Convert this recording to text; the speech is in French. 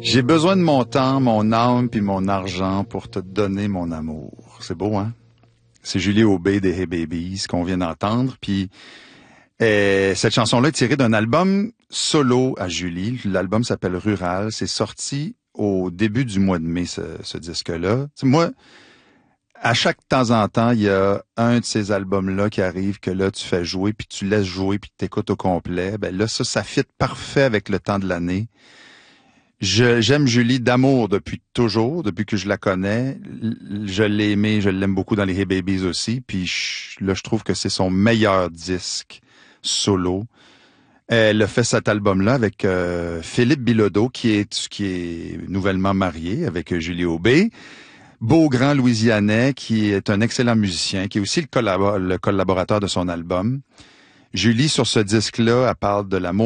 J'ai besoin de mon temps, mon âme puis mon argent pour te donner mon amour. C'est beau, hein? C'est Julie Aubé des Hey Babies qu'on vient d'entendre. Puis cette chanson-là est tirée d'un album solo à Julie. L'album s'appelle Rural. C'est sorti au début du mois de mai, ce disque-là. T'sais, moi, à chaque temps en temps, il y a un de ces albums-là qui arrive que là, tu fais jouer, puis tu laisses jouer, puis tu t'écoutes au complet. Ben là, ça fit parfait avec le temps de l'année. J'aime Julie d'amour depuis toujours, depuis que je la connais. Je l'ai aimée, je l'aime beaucoup dans les Hey Babies aussi. Puis là, je trouve que c'est son meilleur disque solo. Elle a fait cet album-là avec Philippe Bilodeau, qui est nouvellement marié avec Julie Aubé. Beau grand Louisianais, qui est un excellent musicien, qui est aussi le collaborateur de son album. Julie, sur ce disque-là, elle parle de l'amour